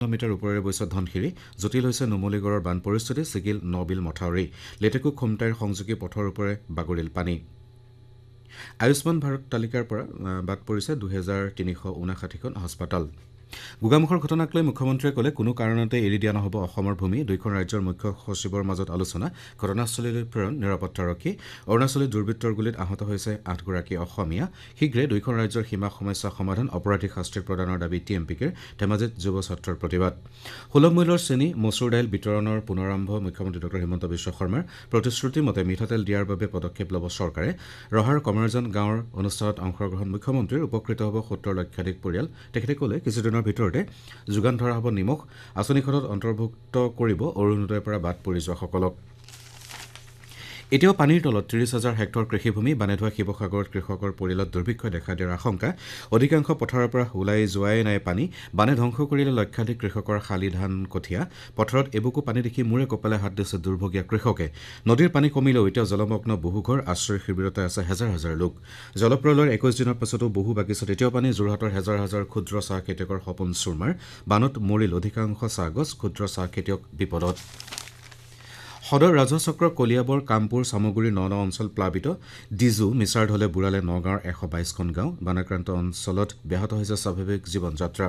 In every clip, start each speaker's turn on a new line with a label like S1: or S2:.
S1: metre ওপৰেৰে বৈছে ধনশিৰি জটিল হৈছে নুমলীগড়ৰ বান পৰিস্থিতি ছিগিল নবিল মথাউৰি লেটেকু খুমটাইৰ সংযোগী পথৰ ওপৰে বাগৰিল পানী আয়ুষ্মান ভাৰত তালিকাৰ পৰা বাদ পৰিছে 2359খন হাস্পাতাল গোগামুখৰ ঘটনাক লৈ মুখ্যমন্ত্ৰীয়ে ক'লে কোনো কাৰণতে এৰি দিয়া নহ'ব অসমৰ ভূমি দুইখন ৰাজ্যৰ মুখ্য সচিবৰ মাজত আলোচনা ঘটনাস্থলীলৈ প্ৰেৰণ নিৰাপত্তাৰক্ষী অৰুণাচলী দুৰ্বৃত্তৰ গুলীত আহত হৈছে 8গৰাকী অসমীয়া শীঘ্ৰে দুইখন ৰাজ্যৰ সীমা সমস্যা সমাধান অপৰাধীক শাস্তি প্ৰদানৰ দাবী টিএমপিকে ধেমাজিত যুৱ ছাত্ৰৰ প্ৰতিবাদ সুলভ মূল্যৰ চেনি মচুৰ দাইল বিতৰণৰ পুনৰাৰম্ভ মুখ্যমন্ত্ৰী ডঃ হিমন্ত বিশ্ব শৰ্মাৰ প্ৰতিশ্ৰুতি মতে মিঠাতেল দিয়াৰ বাবে পদক্ষেপ ল'ব চৰকাৰে ৰহাৰ কমৰজন গাঁৱৰ অনুষ্ঠানত অংশগ্ৰহণ মুখ্যমন্ত্ৰীৰ উপকৃত হ'ব 70 লক্ষাধিক পৰিয়াল তেখেতে ক'লে কিছুদিনৰ ভিতৰতে যোগান ধৰা হ'ব নিমখ আঁচনিখনত অন্তৰ্ভুক্ত কৰিব অৰুণোদয়ৰ পৰা বাদ পৰি যোৱাসকলক এতিয়াও পানীৰ তলত 30,000 হেক্টৰ কৃষিভূমি বানে ধোৱা শিৱসাগৰত কৃষকৰ পৰিয়ালত দুৰ্ভিক্ষই দেখা দিয়াৰ আশংকা অধিকাংশ পথাৰৰ পৰা ওলাই যোৱাই নাই পানী বানে ধ্বংস কৰিলে লক্ষাধিক কৃষকৰ শালি ধান কঠীয়া পথাৰত এবুকু পানী দেখি মূৰে কপালে হাত দিছে দুৰ্ভগীয়া কৃষকে নদীৰ পানী কমিলেও এতিয়া জলমগ্ন বহু ঘৰ আশ্ৰয় শিবিৰতে আছে হাজাৰ হাজাৰ লোক জলপ্ৰলয়ৰ 21 দিনৰ পাছতো বহু বাগিচাত এতিয়াও পানী যোৰহাটৰ হাজাৰ হাজাৰ ক্ষুদ্ৰ চাহ খেতিয়কৰ সপোন চুৰমাৰ বানত মৰিল অধিকাংশ চাহগছ ক্ষুদ্ৰ চাহ খেতিয়ক বিপদত সদৰ ৰাজহ চক্ৰৰ কলিয়াবৰ কামপুৰ চামগুৰি ন অঞ্চল প্লাবিত ডিজু মিছাৰ ঢলে বুঢ়ালে নগাঁৱৰ 122খন গাঁও বানাক্ৰান্ত অঞ্চলত ব্যাহত হৈছে স্বাভাৱিক জীৱন যাত্ৰা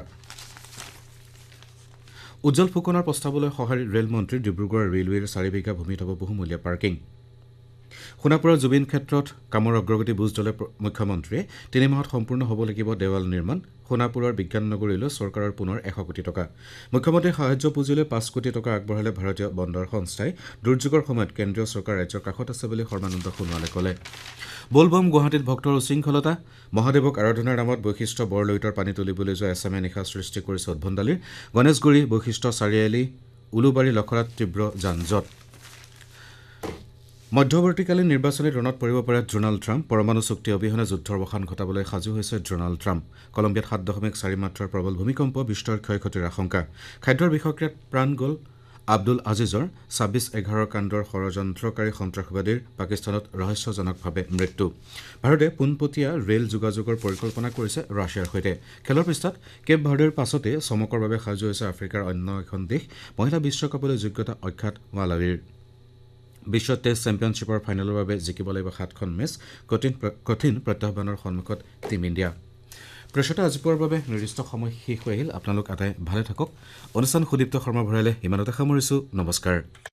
S1: উজ্জ্বল ফুকনৰ প্ৰস্তাৱলৈ সঁহাৰি ৰেলমন্ত্ৰী ডিব্ৰুগড় ৰেলৱেৰ 4 বিঘা ভূমিত হ'ব বহুমূলীয়া পাৰ্কিং সোণাপুৰৰ জুবিন ক্ষেত্ৰত কামৰ অগ্ৰগতি বুজ দলে মুখ্যমন্ত্ৰীয়ে 3 মাহত সম্পূৰ্ণ হ'ব লাগিব দেৱাল নিৰ্মাণ সোণাপুৰৰ বিজ্ঞান নগৰীলৈ চৰকাৰৰ পুনৰ 100 কোটি টকা মুখ্যমন্ত্ৰীৰ সাহায্য পুঁজিলৈ 5 কোটি টকা আগবঢ়ালে ভাৰতীয় বন্দৰ সংস্থাই দুৰ্যোগৰ সময়ত কেন্দ্ৰীয় চৰকাৰ ৰাজ্যৰ কাষত আছে বুলি সৰ্বানন্দ সোণোৱালে ক'লে বলবম গুৱাহাটীত ভক্তৰ উশৃংখলতা মহাদেৱক আৰাধনাৰ নামত বৈশিষ্ট্য বৰলৈতৰ পানী তুলিবলৈ যোৱা এছামে নিশা সৃষ্টি কৰিছে উদ্ভণ্ডালিৰ গণেশগুৰি বৈশিষ্ট্য চাৰিআলি উলুবাৰী লখৰাত তীব্ৰ যান-জঁট মধ্যৱৰ্তীকালীন নিৰ্বাচনী ৰণত পৰিব পাৰে ডোনাল্ড ট্ৰাম্প পৰমাণু চুক্তি অবিহনে যুদ্ধৰ অৱসান ঘটাবলৈ সাজু হৈছে ডোনাল্ড ট্ৰাম্প কলম্বিয়াত 7.4 মাত্ৰাৰ প্ৰবল ভূমিকম্প বিস্তৰ ক্ষয়ক্ষতিৰ আশংকা খাদ্যৰ বিষক্ৰিয়াত প্ৰাণ গ'ল আব্দুল আজিজৰ 26/11 কাণ্ডৰ ষড়যন্ত্ৰকাৰী সন্ত্ৰাসবাদীৰ পাকিস্তানত ৰহস্যজনকভাৱে মৃত্যু ভাৰতে পোনপটীয়া ৰেল যোগাযোগৰ পৰিকল্পনা কৰিছে ৰাছিয়াৰ সৈতে খেলৰ পৃষ্ঠত কেপ ভাৰ্ডেৰ পাছতে চমকৰ বাবে সাজু হৈছে আফ্ৰিকাৰ অন্য এখন দেশ মহিলা বিশ্বকাপলৈ যোগ্যতা অখ্যাত ৱালাৱীৰ বিশ্ব টেষ্ট চেম্পিয়নশ্বিপৰ ফাইনেলৰ বাবে জিকিব লাগিব 7খন মেচ কঠিন প্ৰত্যাহ্বানৰ সন্মুখত টিম ইণ্ডিয়া প্ৰশ্নটো আজি পুৱাৰ বাবে নিৰ্দিষ্ট সময় শেষ হৈ আহিল আপোনালোক আটাই ভালে থাকক অনুষ্ঠান সুদীপ্ত শৰ্মা ভৰাইলে ইমানতে সামৰিছোঁ নমস্কাৰ